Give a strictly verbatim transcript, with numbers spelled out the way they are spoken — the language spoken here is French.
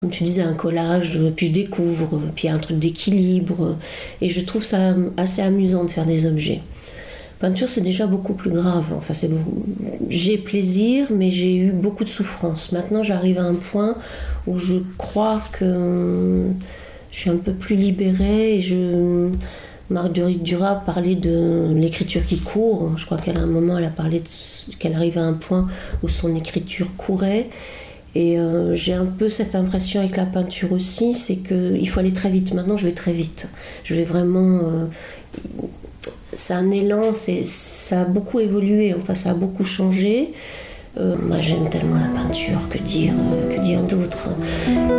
comme tu disais, un collage, puis je découvre, puis il y a un truc d'équilibre, et je trouve ça assez amusant de faire des objets. Peinture, c'est déjà beaucoup plus grave. Enfin, c'est beaucoup... J'ai plaisir, mais j'ai eu beaucoup de souffrance. Maintenant, j'arrive à un point où je crois que je suis un peu plus libérée, et je... Marguerite Duras parlait de l'écriture qui court. Je crois qu'à un moment, elle a parlé de... qu'elle arrivait à un point où son écriture courait. Et euh, j'ai un peu cette impression avec la peinture aussi, c'est qu'il faut aller très vite. Maintenant, je vais très vite. Je vais vraiment... Euh, c'est un élan, c'est, ça a beaucoup évolué, enfin ça a beaucoup changé. Euh, moi, j'aime tellement la peinture, que dire, euh, que dire d'autre ?